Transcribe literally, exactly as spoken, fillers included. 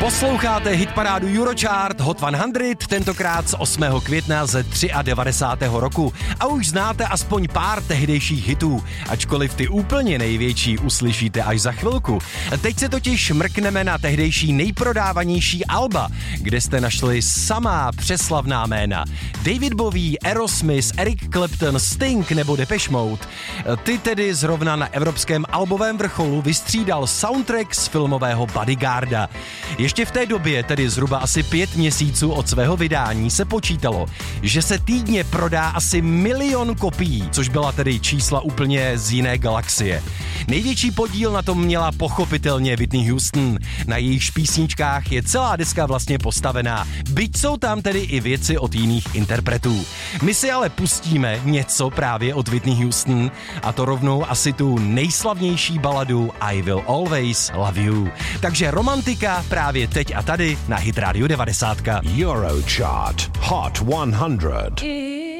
Posloucháte hitparádu Eurochart Hot sto, tentokrát z osmého května ze devadesátého třetího roku. A už znáte aspoň pár tehdejších hitů, ačkoliv ty úplně největší uslyšíte až za chvilku. Teď se totiž mrkneme na tehdejší nejprodávanější alba, kde jste našli samá přeslavná jména. David Bowie, Aerosmith, Eric Clapton, Sting nebo Depeche Mode. Ty tedy zrovna na evropském albovém vrcholu vystřídal soundtrack z filmového Bodyguarda. Ještě v té době, tedy zhruba asi pět měsíců od svého vydání, se počítalo, že se týdně prodá asi milion kopií, což byla tedy čísla úplně z jiné galaxie. Největší podíl na tom měla pochopitelně Whitney Houston. Na jejich písničkách je celá deska vlastně postavená, byť jsou tam tedy i věci od jiných interpretů. My si ale pustíme něco právě od Whitney Houston, a to rovnou asi tu nejslavnější baladu I Will Always Love You. Takže romantika právě teď a tady na Hit Radio devadesát. Eurochart Hot sto.